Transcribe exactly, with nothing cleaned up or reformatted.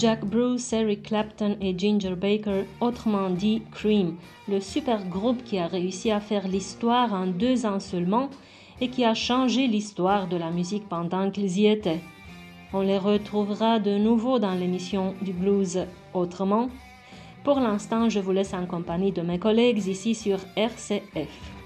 Jack Bruce, Eric Clapton et Ginger Baker, autrement dit Cream, le super groupe qui a réussi à faire l'histoire en deux ans seulement et qui a changé l'histoire de la musique pendant qu'ils y étaient. On les retrouvera de nouveau dans l'émission du blues autrement. Pour l'instant, je vous laisse en compagnie de mes collègues ici sur R C F.